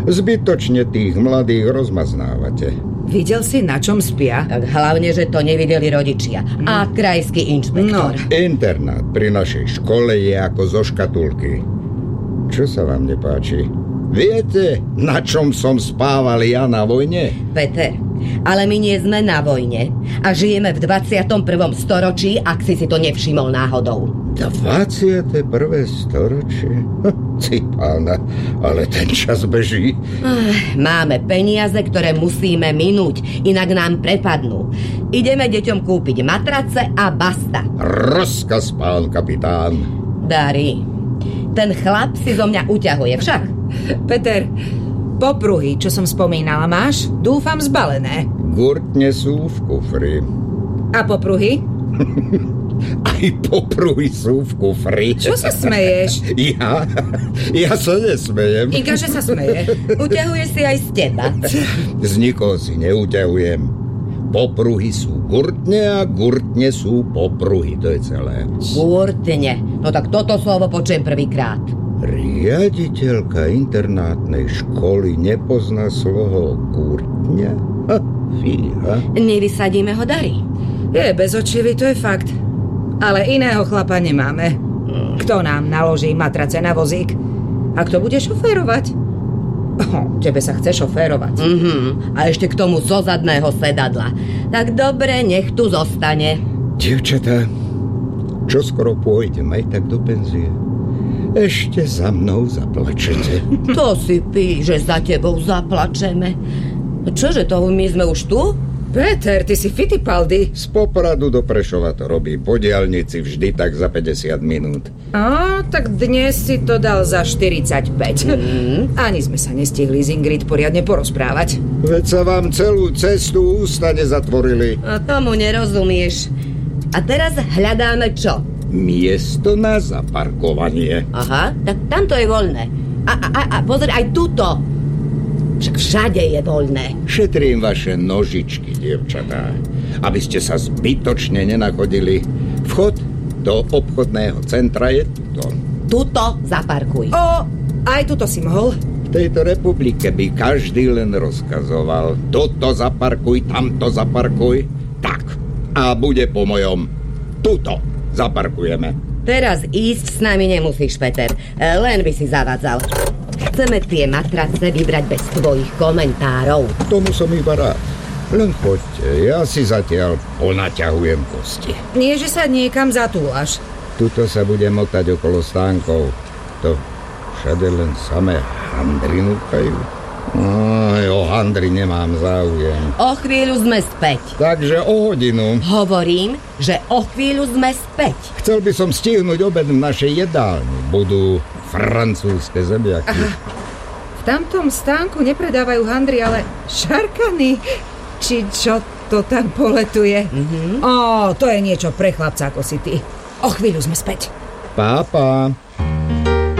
Zbytočne tých mladých rozmaznávate. Videl si, na čom spia? Tak hlavne, že to nevideli rodičia. A krajský inšpektor. Internát pri našej škole je ako zo škatulky. Čo sa vám nepáči? Viete, na čom som spával ja na vojne? Peter, ale my nie sme na vojne a žijeme v 21. storočí, ak si to nevšimol náhodou. 21. storočie? Cipána, ale ten čas beží. Máme peniaze, ktoré musíme minúť, inak nám prepadnú. Ideme deťom kúpiť matrace a basta. Rozkaz, pán kapitán. Dari, ten chlap si zo mňa uťahuje však. Peter, popruhy, čo som spomínala, máš? Dúfam zbalené. Gurtne sú v kufri. A popruhy? Aj popruhy sú v kufri. Čo sa smeješ? Ja sa nesmejem. Iga, že sa smeje. Uťahuje si aj z teba. Z nikoho si neuťahujem. Popruhy sú gurtne a gurtne sú popruhy. To je celé. Gurtne. No tak toto slovo počujem prvýkrát. Riaditeľka internátnej školy nepozná slovo gurtňa? Fíha. Nevysadíme ho, Dari. Je bezočivý, to je fakt. Ale iného chlapa nemáme. Kto nám naloží matrace na vozík? A kto bude šoférovať? Tebe sa chce šoférovať. A ešte k tomu zo zadného sedadla. Tak dobre, nech tu zostane. Dievčatá, čo skoro pôjdem aj tak do penzie. Ešte za mnou zaplačete. To si pí, že za tebou zaplačeme. Čože to, my sme už tu? Peter, ty si Fittipaldi. Z Popradu do Prešova to robí po diaľnici vždy tak za 50 minút. Tak dnes si to dal za 45. Ani sme sa nestihli z Ingrid poriadne porozprávať. Veď sa vám celú cestu ústa nezatvorili. A tomu nerozumieš. A teraz hľadáme čo? Miesto na zaparkovanie. Aha, tak tamto je voľné. A pozri, aj tuto. Však všade je voľné. Šetrím vaše nožičky, dievčatá, aby ste sa zbytočne nenachodili. Vchod do obchodného centra je tuto. Tuto zaparkuj. Aj tuto si mohol. V tejto republike by každý len rozkazoval. Tuto zaparkuj, tamto zaparkuj. Tak. A bude po mojom. Tuto zaparkujeme. Teraz ísť s nami nemusíš, Peter. Len by si zavádzal. Chceme tie matrace vybrať bez tvojich komentárov. Tomu som iba rád. Len choďte, ja si zatiaľ ponaťahujem kosti. Nie, že sa niekam zatúlaš. Tuto sa bude motať okolo stánkov. To všade len samé handry núkajú. O handry nemám záujem. O chvíľu sme späť. Takže o hodinu. Hovorím, že o chvíľu sme späť. Chcel by som stihnúť obed v našej jedálni. Budú francúzske zemiaky. Aha. V tamtom stánku nepredávajú handry, ale šarkany. Či čo to tam poletuje? To je niečo pre chlapca ako si ty. O chvíľu sme späť. Pápa.